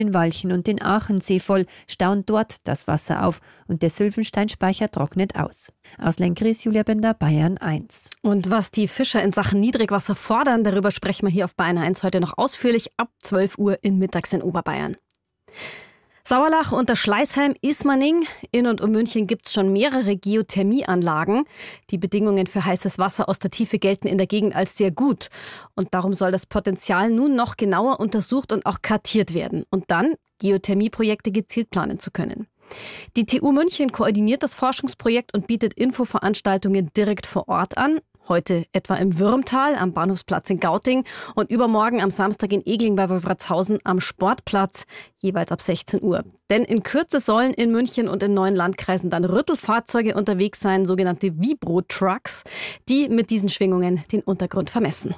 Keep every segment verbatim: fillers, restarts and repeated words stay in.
den Walchen und den Aachensee voll, stauen dort das Wasser auf und der Sylvensteinspeicher trocknet aus. Aus Lenkries, Julia Binder, Bayern eins. Und was die Fischer in Sachen Niedrigwasser fordern, darüber sprechen wir hier auf Bayern eins heute noch ausführlich ab zwölf Uhr in Mittags in Oberbayern. Sauerlach, Unterschleißheim, Ismaning. In und um München gibt es schon mehrere Geothermieanlagen. Die Bedingungen für heißes Wasser aus der Tiefe gelten in der Gegend als sehr gut. Und darum soll das Potenzial nun noch genauer untersucht und auch kartiert werden. Und dann Geothermieprojekte gezielt planen zu können. Die T U München koordiniert das Forschungsprojekt und bietet Infoveranstaltungen direkt vor Ort an. Heute etwa im Würmtal am Bahnhofsplatz in Gauting und übermorgen am Samstag in Egling bei Wolfratshausen am Sportplatz, jeweils ab sechzehn Uhr. Denn in Kürze sollen in München und in neuen Landkreisen dann Rüttelfahrzeuge unterwegs sein, sogenannte Vibro-Trucks, die mit diesen Schwingungen den Untergrund vermessen.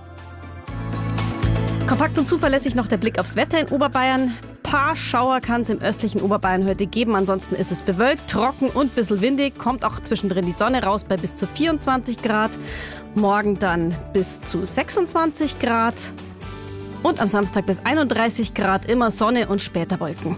Kompakt und zuverlässig noch der Blick aufs Wetter in Oberbayern. Paar Schauer kann es im östlichen Oberbayern heute geben. Ansonsten ist es bewölkt, trocken und ein bisschen windig. Kommt auch zwischendrin die Sonne raus bei bis zu vierundzwanzig Grad. Morgen dann bis zu sechsundzwanzig Grad. Und am Samstag bis einunddreißig Grad, immer Sonne und später Wolken.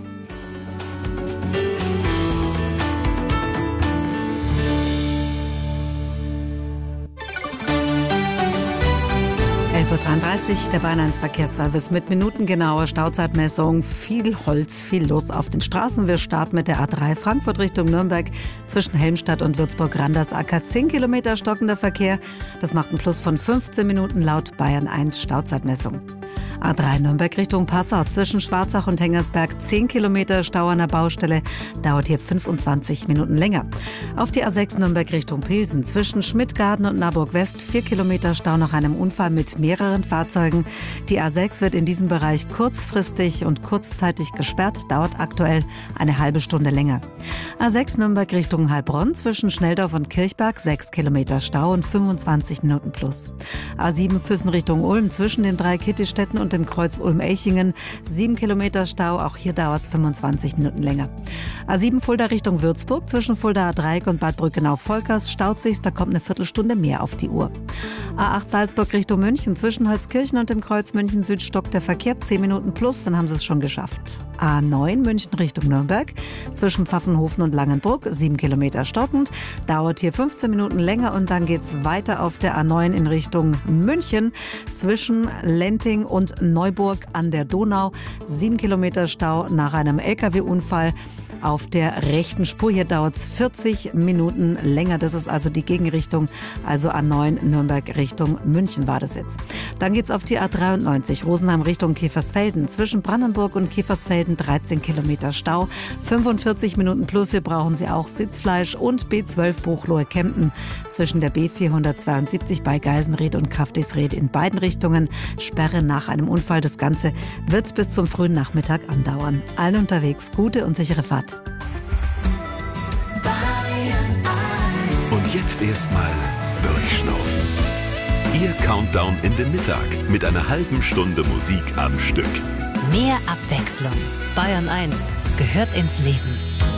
elf Uhr dreiunddreißig, der Bayern eins Verkehrsservice mit minutengenauer Stauzeitmessung. Viel Holz, viel los auf den Straßen. Wir starten mit der A drei Frankfurt Richtung Nürnberg zwischen Helmstadt und Würzburg-Randersacker. zehn Kilometer stockender Verkehr. Das macht einen Plus von fünfzehn Minuten laut Bayern eins Stauzeitmessung. A drei Nürnberg Richtung Passau zwischen Schwarzach und Hengersberg. zehn Kilometer Stau an der Baustelle. Dauert hier fünfundzwanzig Minuten länger. Auf die A sechs Nürnberg Richtung Pilsen zwischen Schmidtgarten und Naburg West. vier Kilometer Stau nach einem Unfall mit mehreren Fahrzeugen. Die A sechs wird in diesem Bereich kurzfristig und kurzzeitig gesperrt. Dauert aktuell eine halbe Stunde länger. A sechs Nürnberg Richtung Heilbronn zwischen Schnelldorf und Kirchberg. sechs Kilometer Stau und fünfundzwanzig Minuten plus. A sieben Füssen Richtung Ulm zwischen den drei Kittistädten und dem Kreuz Ulm-Elchingen. sieben Kilometer Stau, auch hier dauert es fünfundzwanzig Minuten länger. A sieben Fulda Richtung Würzburg zwischen Fuldaer Dreieck und Bad Brückenau-Volkers staut sich, da kommt eine Viertelstunde mehr auf die Uhr. A acht Salzburg Richtung München zwischen Holzkirchen und dem Kreuz München Süd stockt der Verkehr zehn Minuten plus, dann haben sie es schon geschafft. A neun München Richtung Nürnberg zwischen Pfaffenhofen und Langenbrück, sieben Kilometer stockend, dauert hier fünfzehn Minuten länger und dann geht's weiter auf der A neun in Richtung München zwischen Lenting und Neuburg an der Donau, sieben Kilometer Stau nach einem L K W-Unfall. Auf der rechten Spur hier dauert es vierzig Minuten länger. Das ist also die Gegenrichtung, also A neun Nürnberg Richtung München war das jetzt. Dann geht's auf die A dreiundneunzig Rosenheim Richtung Käfersfelden. Zwischen Brandenburg und Käfersfelden dreizehn Kilometer Stau, fünfundvierzig Minuten plus. Hier brauchen Sie auch Sitzfleisch und B zwölf Buchloe-Kempten. Zwischen der B vierhundertzweiundsiebzig bei Geisenried und Kaftisried in beiden Richtungen. Sperre nach einem Unfall. Das Ganze wird bis zum frühen Nachmittag andauern. Allen unterwegs gute und sichere Fahrt. Und jetzt erstmal durchschnaufen. Ihr Countdown in den Mittag mit einer halben Stunde Musik am Stück. Mehr Abwechslung. Bayern eins gehört ins Leben.